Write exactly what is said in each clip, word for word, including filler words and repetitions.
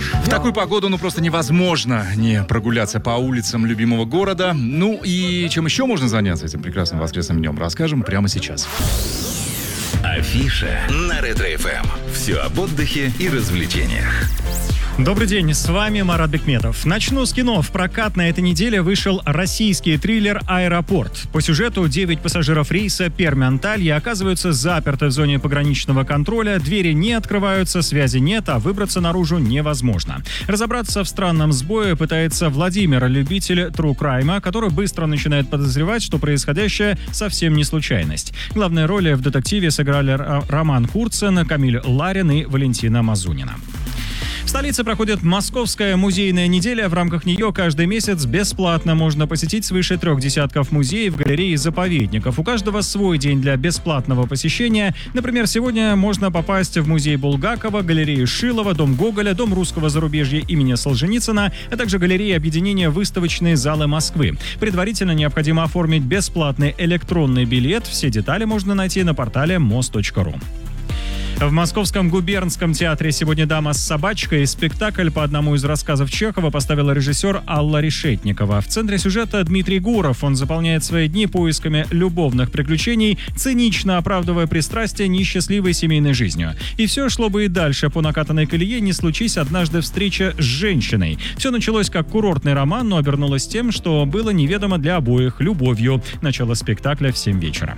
В такую погоду, ну, просто невозможно не прогуляться по улицам любимого города. Ну, и чем еще можно заняться этим прекрасным воскресным днем, расскажем прямо сейчас. Афиша на Ретро-эф эм. Все об отдыхе и развлечениях. Добрый день, с вами Марат Бекметов. Начну с кино. В прокат на этой неделе вышел российский триллер «Аэропорт». По сюжету девять пассажиров рейса Пермь-Анталья оказываются заперты в зоне пограничного контроля, двери не открываются, связи нет, а выбраться наружу невозможно. Разобраться в странном сбое пытается Владимир, любитель тру крайма, который быстро начинает подозревать, что происходящее совсем не случайность. Главные роли в детективе сыграли Роман Курцин, Камиль Ларин и Валентина Мазунина. В столице проходит Московская музейная неделя. В рамках нее каждый месяц бесплатно можно посетить свыше трех десятков музеев, галерей и заповедников. У каждого свой день для бесплатного посещения. Например, сегодня можно попасть в музей Булгакова, галерею Шилова, дом Гоголя, дом русского зарубежья имени Солженицына, а также галереи объединения «Выставочные залы Москвы». Предварительно необходимо оформить бесплатный электронный билет. Все детали можно найти на портале мос точка ру. В Московском губернском театре сегодня «Дама с собачкой». Спектакль по одному из рассказов Чехова поставила режиссер Алла Решетникова. В центре сюжета Дмитрий Гуров. Он заполняет свои дни поисками любовных приключений, цинично оправдывая пристрастие несчастливой семейной жизнью. И все шло бы и дальше по накатанной колее, не случись однажды встреча с женщиной. Все началось как курортный роман, но обернулось тем, что было неведомо для обоих — любовью. Начало спектакля в семь вечера.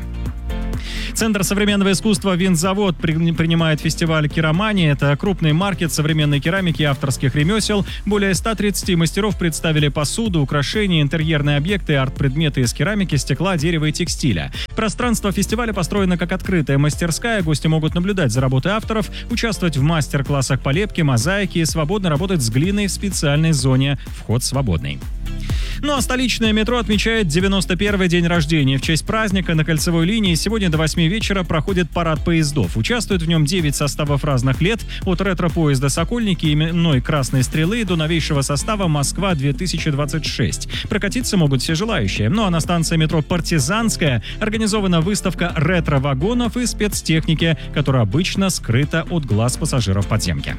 Центр современного искусства «Винзавод» при- принимает фестиваль «Керамания». Это крупный маркет современной керамики и авторских ремесел. Более ста тридцати мастеров представили посуду, украшения, интерьерные объекты, арт-предметы из керамики, стекла, дерева и текстиля. Пространство фестиваля построено как открытая мастерская. Гости могут наблюдать за работой авторов, участвовать в мастер-классах по лепке, мозаике и свободно работать с глиной в специальной зоне. Вход свободный. Ну а столичное метро отмечает девяносто первый день рождения. В честь праздника на кольцевой линии сегодня до восьми вечера проходит парад поездов. Участвуют в нем девять составов разных лет, от ретро-поезда «Сокольники» именной «Красной стрелы» до новейшего состава «Москва-две тысячи двадцать шесть». Прокатиться могут все желающие. Ну а на станции метро «Партизанская» организована выставка ретро-вагонов и спецтехники, которая обычно скрыта от глаз пассажиров подземки.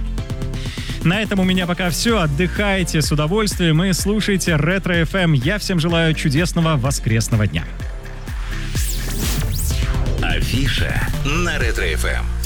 На этом у меня пока все. Отдыхайте с удовольствием и слушайте Ретро-эф эм. Я всем желаю чудесного воскресного дня. Афиша на Ретро-эф эм.